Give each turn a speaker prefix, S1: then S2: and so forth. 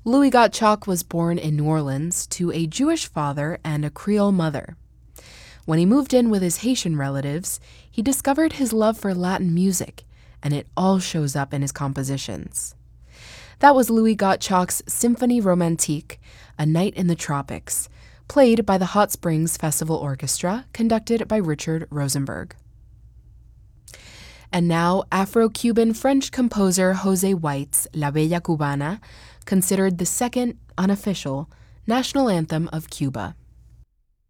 S1: Louis Gottschalk was born in New Orleans to a Jewish father and a Creole mother. When he moved in with his Haitian relatives, he discovered his love for Latin music, and it all shows up in his compositions. That was Louis Gottschalk's Symphonie Romantique, A Night in the Tropics, played by the Hot Springs Festival Orchestra, conducted by Richard Rosenberg. And now, Afro-Cuban French composer José White's La Bella Cubana, considered the second, unofficial, national anthem of Cuba.